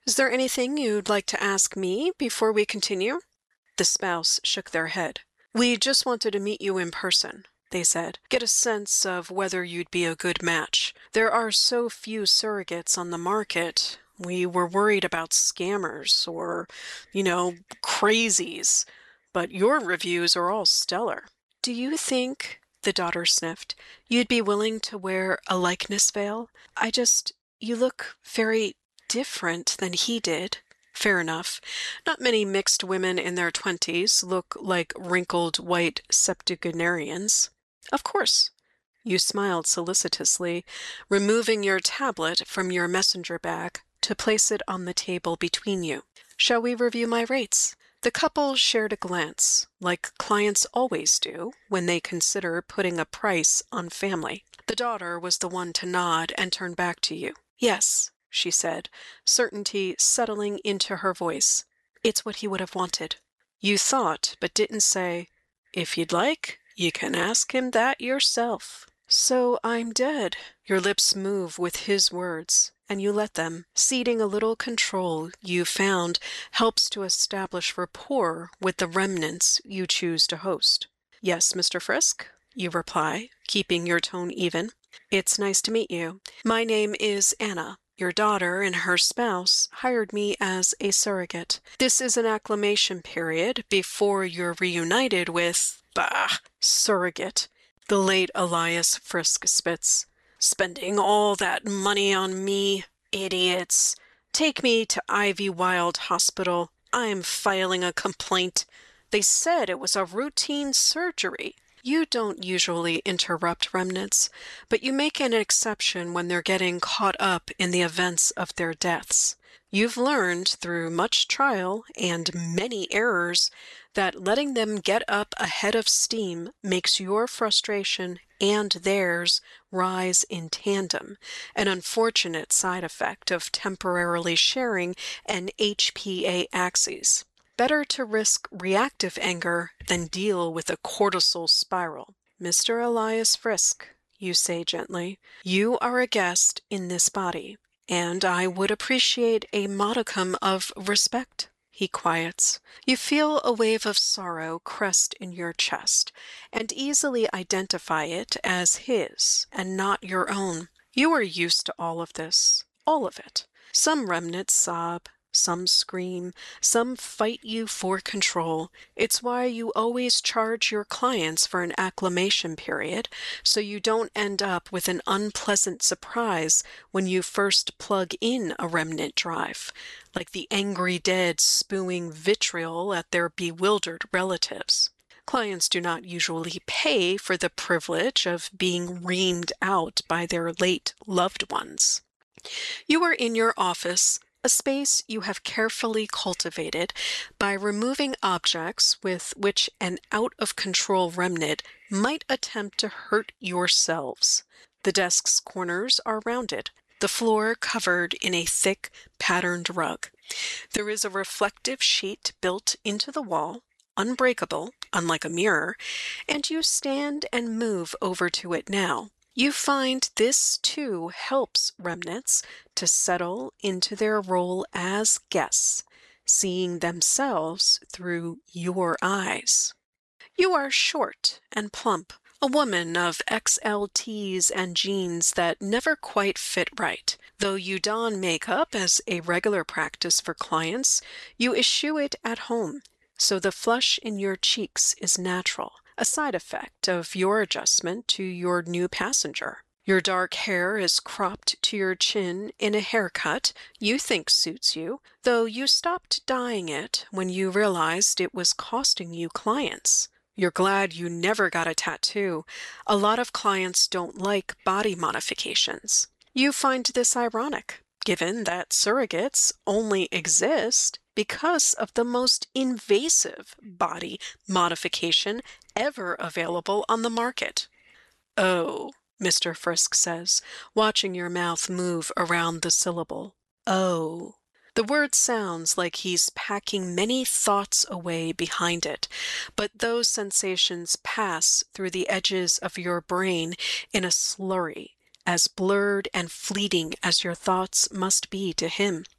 Is there anything you'd like to ask me before we continue? The spouse shook their head. We just wanted to meet you in person, they said. Get a sense of whether you'd be a good match. There are so few surrogates on the market. We were worried about scammers or, crazies. But your reviews are all stellar. Do you think, the daughter sniffed, you'd be willing to wear a likeness veil? You look very different than he did. Fair enough. Not many mixed women in their 20s look like wrinkled white septuagenarians. Of course. You smiled solicitously, removing your tablet from your messenger bag to place it on the table between you. Shall we review my rates? The couple shared a glance, like clients always do when they consider putting a price on family. The daughter was the one to nod and turn back to you. Yes, she said, certainty settling into her voice. It's what he would have wanted. You thought, but didn't say, if you'd like, you can ask him that yourself. So I'm dead. Your lips move with his words, and you let them. Ceding a little control, you found, helps to establish rapport with the remnants you choose to host. Yes, Mr. Frisk, you reply, keeping your tone even. It's nice to meet you. My name is Anna. Your daughter and her spouse hired me as a surrogate. This is an acclimation period before you're reunited with, surrogate. The late Elias Frisk spits. Spending all that money on me, idiots. Take me to Ivywild Hospital. I'm filing a complaint. They said it was a routine surgery. You don't usually interrupt remnants, but you make an exception when they're getting caught up in the events of their deaths. You've learned through much trial and many errors that letting them get up ahead of steam makes your frustration and theirs rise in tandem, an unfortunate side effect of temporarily sharing an HPA axis. Better to risk reactive anger than deal with a cortisol spiral. Mr. Elias Frisk, you say gently, you are a guest in this body, and I would appreciate a modicum of respect. He quiets. You feel a wave of sorrow crest in your chest, and easily identify it as his and not your own. You are used to all of this, all of it. Some remnants sob, some scream, some fight you for control. It's why you always charge your clients for an acclimation period, so you don't end up with an unpleasant surprise when you first plug in a remnant drive, like the angry dead spewing vitriol at their bewildered relatives. Clients do not usually pay for the privilege of being reamed out by their late loved ones. You are in your office, a space you have carefully cultivated by removing objects with which an out-of-control remnant might attempt to hurt yourselves. The desk's corners are rounded, the floor covered in a thick, patterned rug. There is a reflective sheet built into the wall, unbreakable, unlike a mirror, and you stand and move over to it now. You find this, too, helps remnants to settle into their role as guests, seeing themselves through your eyes. You are short and plump, a woman of XL tees and jeans that never quite fit right. Though you don makeup as a regular practice for clients, you eschew it at home, so the flush in your cheeks is natural, a side effect of your adjustment to your new passenger. Your dark hair is cropped to your chin in a haircut you think suits you, though you stopped dyeing it when you realized it was costing you clients. You're glad you never got a tattoo. A lot of clients don't like body modifications. You find this ironic, given that surrogates only exist because of the most invasive body modification ever available on the market. Oh, Mr. Frisk says, watching your mouth move around the syllable. Oh. The word sounds like he's packing many thoughts away behind it, but those sensations pass through the edges of your brain in a slurry, as blurred and fleeting as your thoughts must be to him.